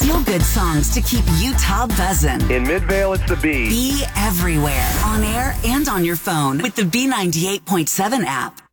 feel-good songs to keep Utah buzzing. In Midvale, it's the B. Be everywhere, on air and on your phone with the B98.7 app.